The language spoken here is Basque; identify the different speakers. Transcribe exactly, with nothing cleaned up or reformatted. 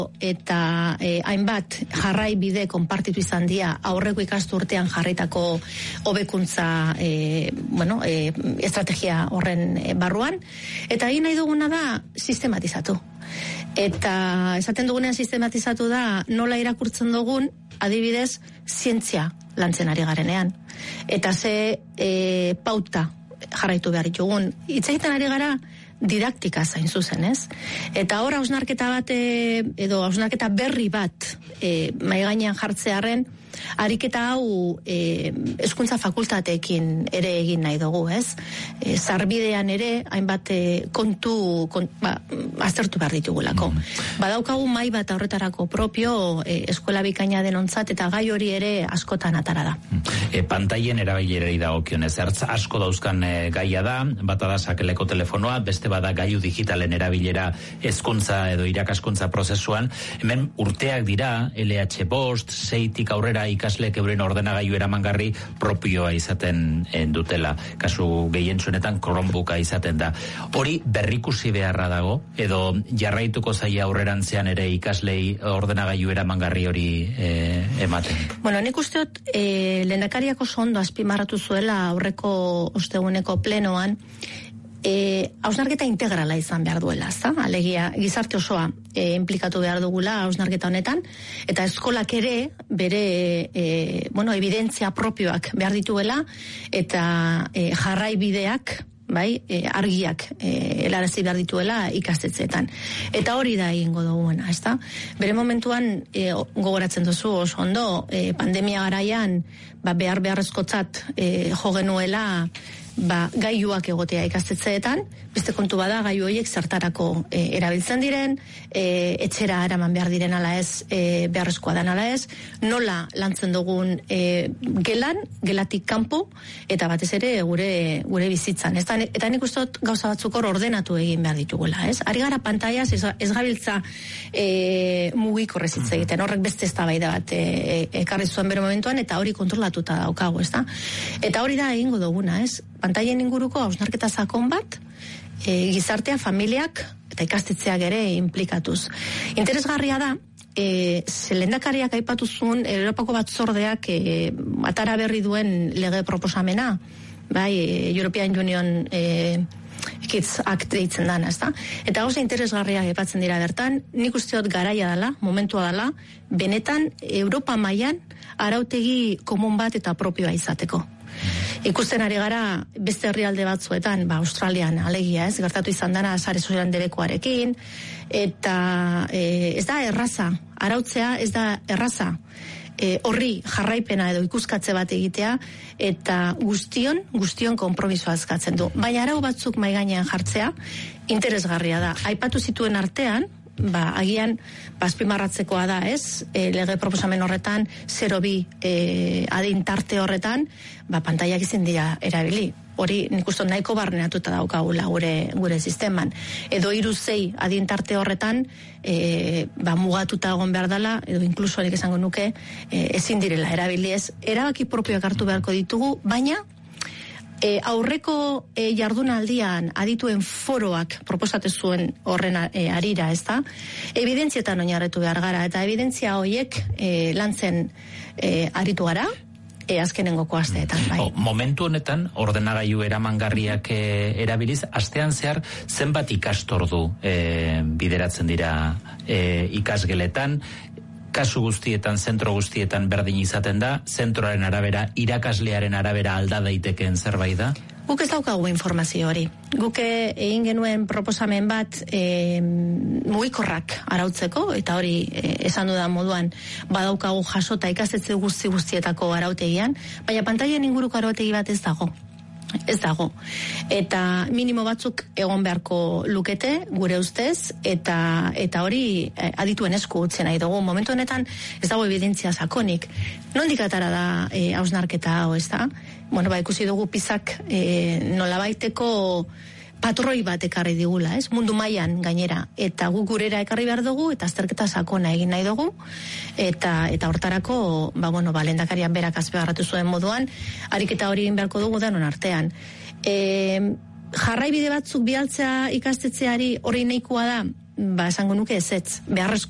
Speaker 1: eta eh, hainbat jarrai bide konpartitu izan dira aurreko ikasturtean jarritako hobekuntza eh, bueno, eh, estrategia horren eh, barruan, eta egin nahi duguna da sistematizatu. Eta esaten dugunean sistematizatu da nola irakurtzen dugun, adibidez, zientzia lantzen ari garenean. Eta ze e, pauta jarraitu behar ditugun. Hitz egiten ari gara didaktika zain zuzen, ez? Eta hor hausnarketa bat, e, edo hausnarketa berri bat e, mai gainean jartzearren, ariketa hau e, hezkuntza fakultateekin ere egin nahi dugu, ez? E, Zarbidean ere, hainbat e, kontu, kont, ba, aztertu behar ditugulako. Mm. Badaukagu mai bat horretarako propio e, eskola bikaina denontzat, eta gai hori ere askotan atara da.
Speaker 2: E, pantaien erabilerei dagokionez, ertz asko dauzkan e, gaia da, bata da sakeleko telefonoa, beste bada gailu digitalen erabilera hezkuntza edo irakaskuntza prozesuan. Hemen urteak dira, L H bost, seitik aurrera ikasleek euren ordenagailu eramangarri propioa izaten dutela. Kasu gehientsunetan Chromebooka izaten da. Hori berrikusi beharra dago, edo jarraituko zaia aurrerantzean ere ikaslei ordenagailu eramangarri hori e, ematen?
Speaker 1: Bueno, nik usteot e, lehendakariak oso ondo azpimarratu zuela aurreko osteguneko plenoan, E, hausnarketa integrala izan behar duela, ezta? Alegia, gizarte osoa e, implikatu behar dugula hausnarketa honetan, eta eskolak ere bere e, bueno, evidentzia propioak behar dituela, eta e, jarraibideak, bai, e, argiak e, helarazi behar dituela ikastetxeetan. Eta hori da egingo duguna, ezta? Bere momentuan e, gogoratzen duzu oso ondo, e, pandemia garaian ba, behar beharrezkotzat e, jo genuela ba, gailuak egotea ikastetxeetan, beste kontu bada gailu horiek zertarako e, erabiltzen diren, e, etxera eraman behar diren ala ez, e, beharrezkoa dan ala ez, nola lantzen dugun e, gelan, gelatik kanpo, eta batez ere gure gure bizitzan. Ez da, eta nik uste dut gauza batzuk hor ordenatu egin behar ditugula, ez? Ari gara pantaiaz ez, ez gabiltza e, mugiko rezitze egiten, horrek beste eztabaida bat e, ekarri zuen bere momentuan, eta hori kontrolatuta daukagu, ez da? Eta hori da egingo duguna, ez? Pantaien inguruko hausnarketa sakon bat, e, gizartea, familiak eta ikastetxeak ere implikatuz. Interesgarria da, e, lehendakariak aipatu zuen Europako batzordeak e, atara berri duen lege proposamena, bai, European Union e, Kids Act deitzen dana, ezta? Eta oso interesgarriak aipatzen dira bertan, nik usteot garaia dela, momentua dela, benetan Europa mailan arautegi komun bat eta propioa izateko. Ikusten ari gara beste herrialde batzuetan, ba, Australian alegia, ez, gertatu izan dana sare sozialen debekuarekin, eta e, ez da erraza, arautzea ez da erraza, e, horri jarraipena edo ikuskatze bat egitea, eta guztion, guztion konpromisoa eskatzen du. Baina arau batzuk mai gainean jartzea, interesgarria da. Aipatu zituen artean, ba, agian azpimarratzekoa da, ez? E, lege proposamen horretan, zero bi e, adin tarte horretan, ba, pantaiak izin dira erabili. Hori nik uste nahiko barneatuta daukagula gure, gure sisteman. Edo hiru sei adin tarte horretan, e, ba, mugatuta egon behar dela, edo inkluso nik esango nuke, e, ezin direla erabili ez. Erabaki propioak hartu beharko ditugu, baina E, aurreko e, jardunaldian adituen foroak proposate zuen horren e, arira, ez da? Evidentzietan oinarritu behar gara, eta evidentzia horiek e, lantzen e, aritu gara, e, azkenengoko asteetan, bai.
Speaker 2: O, momentu honetan, ordenagailu eramangarriak e, erabiliz, astean zehar zenbat ikastordu e, bideratzen dira e, ikasgeletan, kasu guztietan, zentro guztietan berdin izaten da, zentroaren arabera, irakaslearen arabera alda daitekeen zerbait da?
Speaker 1: Guk ez daukagu informazio hori. Guk egin genuen proposamen bat e, mugikorrak arautzeko, eta hori e, esan dudan moduan badaukagu jasota ikastetxe guzti guztietako arautegian, baina pantaien inguruko arautegi bat ez dago. Ez dago. Eta minimo batzuk egon beharko lukete, gure ustez, eta eta hori eh, adituen esku utzen nahi dugu. Momentu honetan ez dago evidentzia sakonik. Nondik atara da eh, hausnarketa hau, ez da? Bueno, ba, ikusi dugu Pisak eh, nolabaiteko patroi bat ekarri digula, ez? Mundu mailan gainera, eta gu gurera ekarri behar dugu, eta azterketa sakona egin nahi dugu, eta eta hortarako, ba, bueno, ba, lehendakarian berak azpimarratu zuen moduan, ariketa hori egin beharko dugu denon artean. E, jarraibide batzuk bialtzea ikastetxeari hori nahikoa da, ba, esango nuke ezetz, beharrezko